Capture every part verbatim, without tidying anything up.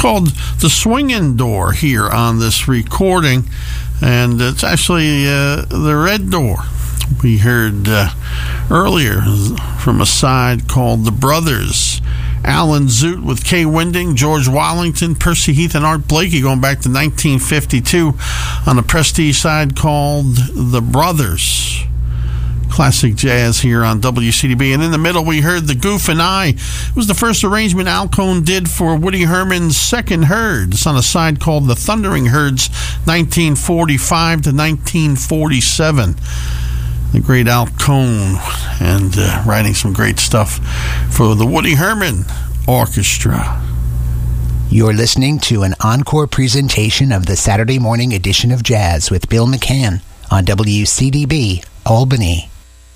called The Swinging Door here on this recording, and it's actually uh, the Red Door. We heard uh, earlier from a side called The Brothers. Alan Zoot with Kay Winding, George Wallington, Percy Heath, and Art Blakey going back to nineteen fifty-two on the Prestige side called The Brothers. Classic jazz here on W C D B. And in the middle, we heard The Goof and I. It was the first arrangement Al Cohn did for Woody Herman's Second Herd. It's on a side called The Thundering Herds, nineteen forty-five to nineteen forty-seven. The great Al Cohn, and uh, writing some great stuff for the Woody Herman Orchestra. You're listening to an encore presentation of the Saturday morning edition of Jazz with Bill McCann on W C D B Albany.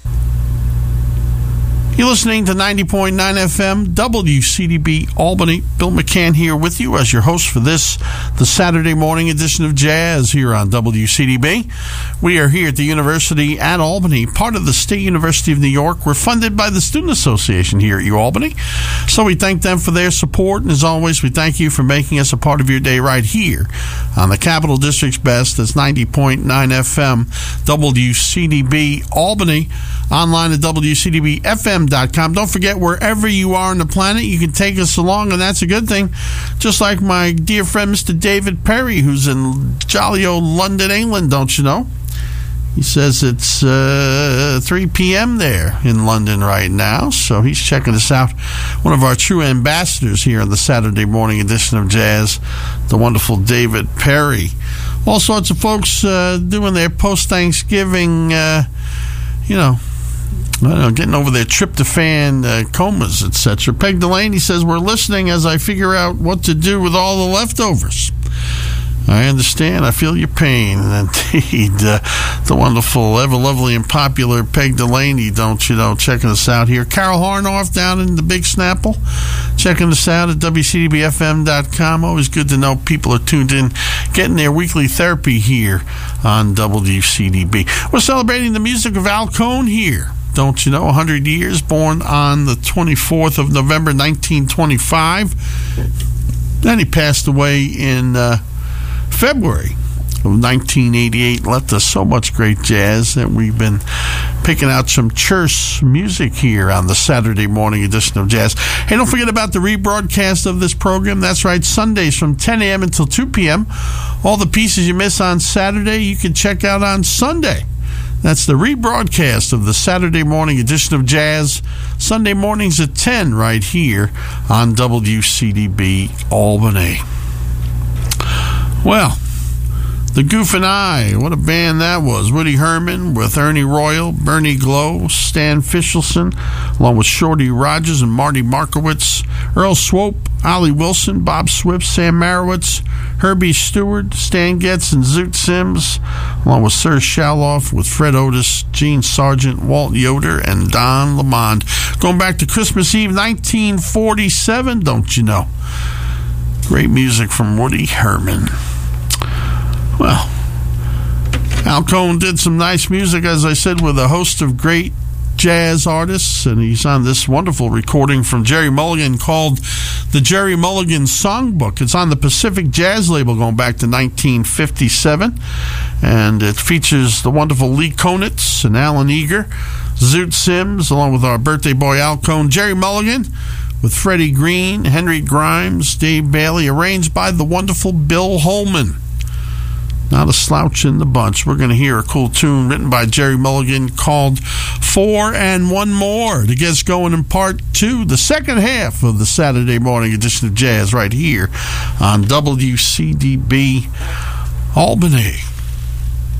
You're listening to ninety point nine F M W C D B Albany. Bill McCann here with you as your host for this, the Saturday morning edition of Jazz here on W C D B. We are here at the University at Albany, part of the State University of New York. We're funded by the Student Association here at UAlbany. So we thank them for their support. And as always, we thank you for making us a part of your day right here on the Capital District's best. That's ninety point nine F M W C D B Albany. Online at W C D B F M dot com. Don't forget, wherever you are on the planet, you can take us along, and that's a good thing. Just like my dear friend, Mister David Perry, who's in jolly old London, England, don't you know? He says it's uh, three p.m. there in London right now, so he's checking us out. One of our true ambassadors here on the Saturday morning edition of Jazz, the wonderful David Perry. All sorts of folks uh, doing their post-Thanksgiving, uh, you know, I don't know, getting over their tryptophan uh, comas, et cetera. Peg Delaney says, we're listening as I figure out what to do with all the leftovers. I understand. I feel your pain. And indeed, uh, the wonderful, ever lovely and popular Peg Delaney, don't you know, checking us out here. Carol Harnoff down in the Big Snapple, checking us out at W C D B F M dot com. Always good to know people are tuned in, getting their weekly therapy here on W C D B. We're celebrating the music of Al Cohn here. Don't you know, one hundred years, born on the twenty-fourth of November, nineteen twenty-five. Then he passed away in uh, February of nineteen eighty-eight. Left us so much great jazz that we've been picking out some terse music here on the Saturday morning edition of Jazz. Hey, don't forget about the rebroadcast of this program. That's right, Sundays from ten a.m. until two p.m. All the pieces you miss on Saturday, you can check out on Sunday. That's the rebroadcast of the Saturday morning edition of Jazz, Sunday mornings at ten right here on W C D B Albany. Well, The Goof and I, what a band that was. Woody Herman with Ernie Royal, Bernie Glow, Stan Fishelson, along with Shorty Rogers and Marty Markowitz, Earl Swope, Ollie Wilson, Bob Swift, Sam Marowitz, Herbie Stewart, Stan Getz, and Zoot Sims, along with Sir Shaloff, with Fred Otis, Gene Sargent, Walt Yoder, and Don Lamond. Going back to Christmas Eve, nineteen forty-seven, don't you know? Great music from Woody Herman. Well, Al Cohn did some nice music, as I said, with a host of great jazz artists, and he's on this wonderful recording from Jerry Mulligan called the Jerry Mulligan Songbook. It's on the Pacific Jazz label going back to nineteen fifty-seven, and it features the wonderful Lee Konitz and Alan Eager, Zoot Sims, along with our birthday boy Al Cohn, Jerry Mulligan, with Freddie Green, Henry Grimes, Dave Bailey, arranged by the wonderful Bill Holman. Not a slouch in the bunch. We're going to hear a cool tune written by Jerry Mulligan called Four and One More to get us going in part two, the second half of the Saturday morning edition of Jazz right here on W C D B Albany.